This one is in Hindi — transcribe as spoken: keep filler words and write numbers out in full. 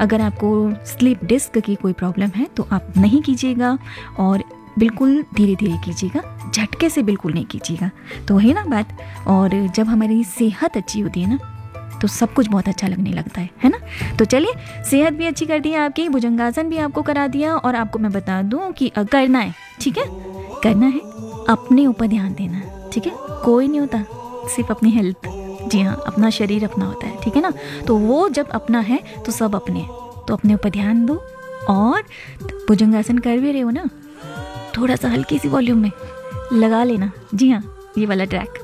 अगर आपको स्लिप डिस्क की कोई प्रॉब्लम है तो आप नहीं कीजिएगा, और बिल्कुल धीरे धीरे कीजिएगा, झटके से बिल्कुल नहीं कीजिएगा। तो वही ना बात। और जब हमारी सेहत अच्छी होती है ना तो सब कुछ बहुत अच्छा लगने लगता है है ना। तो चलिए, सेहत भी अच्छी कर दी है आपकी, भुजंगासन भी आपको करा दिया, और आपको मैं बता दूं कि करना है, ठीक है, करना है, अपने ऊपर ध्यान देना है, ठीक है। कोई नहीं होता, सिर्फ अपनी हेल्थ, जी हाँ, अपना शरीर अपना होता है, ठीक है ना। तो वो जब अपना है तो सब अपने हैं, तो अपने ऊपर ध्यान दो। और भुजंगासन कर भी रहे हो ना, थोड़ा सा हल्की सी वॉल्यूम में लगा लेना, जी हाँ, ये वाला ट्रैक।